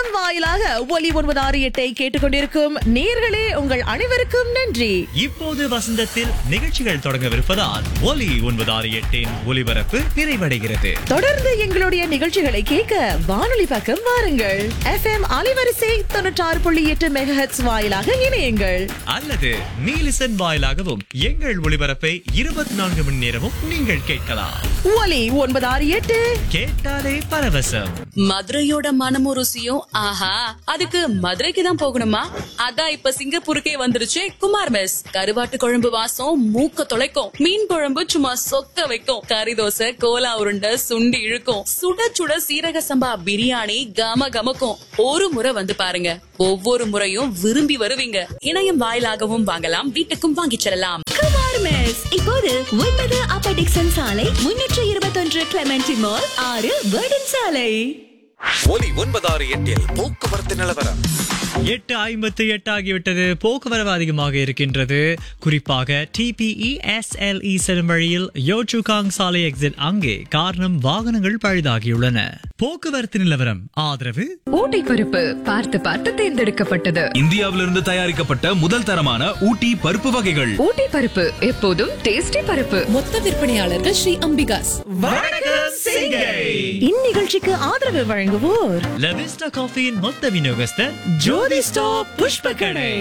வசந்தம் வாயிலாக ஒலி 968 கேட்டுக்கொண்டிருக்கும் நேர்களே உங்கள் அனைவருக்கும் நன்றி. இப்போது வசந்தத்தில் நிகழ்ச்சிகள் தொடங்கவிருப்பதால் ஒலி 968 ஒலிபரப்பு நிறைவடைகிறது. தொடர்ந்து எங்களுடைய நிகழ்ச்சிகளை கேட்க வானொலி பக்கம் வாருங்கள். FM அலைவரிசை 96.8 மெகாஹெர்ட்ஸ் வாயிலாக இணையுங்கள். அல்லது நீலிசன் வாயிலாகவும் எங்கள் ஒளிபரப்பை 24 மணி நேரமும் நீங்கள் கேட்கலாம். ஒலி 968 கேட்டாலே பரவசம். மதுரையோட மனமும் ருசியும் ஆஹா, அதுக்கு மதுரைக்கு தான் போகணுமா? அதான் இப்ப சிங்கப்பூருக்கே வந்துருச்சு குமார் மெஸ். கருவாட்டு குழம்பு வாசம் மூக்க தொலைக்கும், மீன் குழம்பு சும்மா சொக்க வைக்கும், கறி தோசை கோலா உருண்டை சுண்டி இழுக்கும், சுட சுட சீரக சம்பா பிரியாணி கம கமக்கும். ஒரு முறை வந்து பாருங்க, ஒவ்வொரு முறையும் விரும்பி வருவீங்க. இணையம் வாயிலாகவும் வாங்கலாம், வீட்டுக்கும் வாங்கிச் செல்லலாம். குமார் மெஸ் இப்போது 9 அப்பர் டிக்சன் சாலை, 321 கிளெமென்டி மால், 6 வேர்டன் சாலை. ஒலி 968 போக்குவரத்து நிலவரம். 8:58 ஆகிவிட்டது. போக்குவரவு அதிகமாக இருக்கின்றது. குறிப்பாக TPE SLE செல்லும் வழியில் யோச்சுகாங் சாலை எக்ஸிட் அங்கே காரணம் வாகனங்கள் பழுதாகியுள்ளன. போக்குவரத்து நிலவரம் ஆதரவு ஊட்டி பருப்பு பார்த்து பார்த்து தேர்ந்தெடுக்கப்பட்டது. இந்தியாவிலிருந்து தயாரிக்கப்பட்ட முதல் தரமான ஊட்டி பருப்பு வகைகள். ஊட்டி பருப்பு எப்போதும் டேஸ்டி பருப்பு. மொத்த விற்பனையாளர்கள் ஸ்ரீ அம்பிகாஸ். இந்நிகழ்ச்சிக்கு ஆதரவு வழங்குவோர் லவிஸ்டா காஃபியின் மொத்த விநியோகஸ்தர் ஜோதி ஸ்டாப் புஷ்ப கடை.